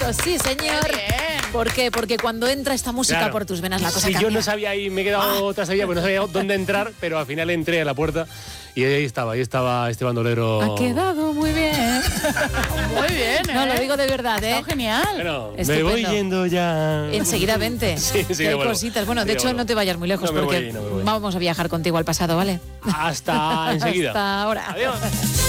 Exacto, sí, señor. ¿Por qué? Porque cuando entra esta música por tus venas la cosa cambia. Yo no sabía y me he quedado otra sabía, pues no sabía dónde entrar, pero al final entré a la puerta y ahí estaba este bandolero. Ha quedado muy bien. Muy bien, No, lo digo de verdad, Está genial. Bueno, me Estupendo. voy yendo ya. Enseguida vente. Sí, Que hay bueno. cositas. Bueno, de Sí, hecho, bueno. no te vayas muy lejos No me porque voy. vamos a viajar contigo al pasado, ¿vale? Hasta enseguida. Hasta ahora. Adiós.